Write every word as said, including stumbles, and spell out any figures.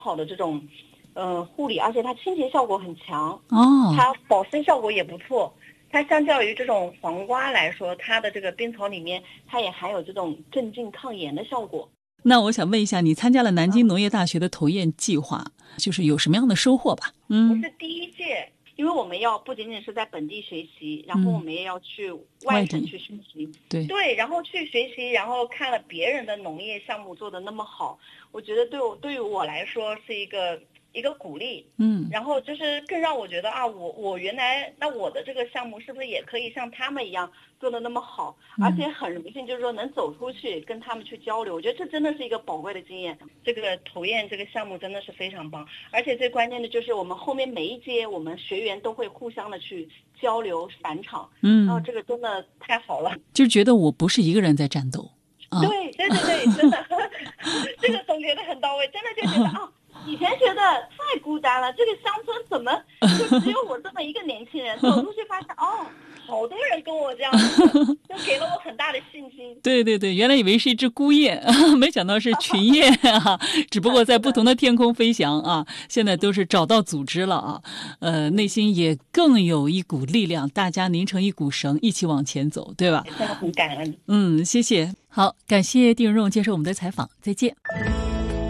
好的这种呃护理，而且它清洁效果很强哦， 它保湿效果也不错。它相较于这种黄瓜来说，它的这个边草里面它也含有这种镇静抗炎的效果。 那我想问一下，你参加了南京农业大学的投研计划，就是有什么样的收获吧？ 我是第一届，因为我们要不仅仅是在本地学习，然后我们也要去外省去学习。 对对，然后去学习，然后看了别人的农业项目做得那么好，我觉得对我对于我来说是一个一个鼓励。 嗯， 然后就是更让我觉得啊，我我原来那我的这个项目是不是也可以像他们一样做得那么好， 嗯而且很荣幸，就是说能走出去跟他们去交流，我觉得这真的是一个宝贵的经验。这个投研这个项目真的是非常棒，而且最关键的就是我们后面每一阶我们学员都会互相的去交流返场， 嗯， 然后这个真的太好了， 就觉得我不是一个人在战斗。啊、 对对对对，真的，这个总结的很到位，真的就觉得啊。以前觉得太孤单了，这个乡村怎么就只有我这么一个年轻人？走出去发现，哦，好多人跟我这样子，就给了我很大的信心。 对对对，原来以为是一只孤雁，没想到是群雁啊，只不过在不同的天空飞翔啊。现在都是找到组织了啊，呃，内心也更有一股力量，大家拧成一股绳，一起往前走，对吧？ 真的很感恩。 嗯，谢谢。好，感谢丁蓉接受我们的采访，再见。